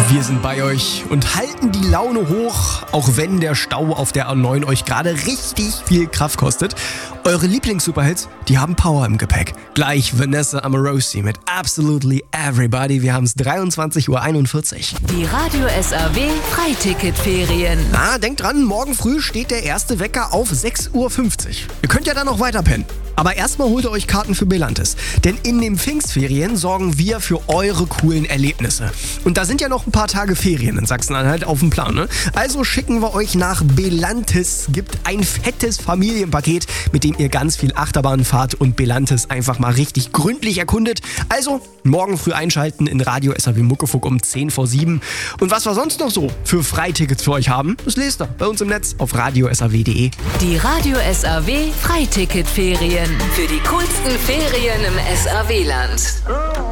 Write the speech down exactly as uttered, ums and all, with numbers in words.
Wir sind bei euch und halten die Laune hoch, auch wenn der Stau auf der A neun euch gerade richtig viel Kraft kostet. Eure Lieblings-Superhits, die haben Power im Gepäck. Gleich Vanessa Amorosi mit Absolutely Everybody. Wir haben es dreiundzwanzig Uhr einundvierzig. Die Radio S R W Freiticket-Ferien. Na, denkt dran, morgen früh steht der erste Wecker auf sechs Uhr fünfzig. Ihr könnt ja dann noch weiter pennen. Aber erstmal holt ihr euch Karten für Belantes. Denn in den Pfingstferien sorgen wir für eure coolen Erlebnisse. Und da sind ja noch ein paar Tage Ferien in Sachsen-Anhalt auf dem Plan, ne? Also schicken wir euch nach Belantes. Gibt ein fettes Familienpaket, mit dem ihr ganz viel Achterbahn fahrt und Belantes einfach mal richtig gründlich erkundet. Also morgen früh einschalten in Radio S R W Muckefuck um zehn vor sieben. Und was wir sonst noch so für Freitickets für euch haben, das lest ihr bei uns im Netz auf radio s r w punkt d e. Die Radio S R W Freiticket-Ferien. Für die coolsten Ferien im S R W-Land.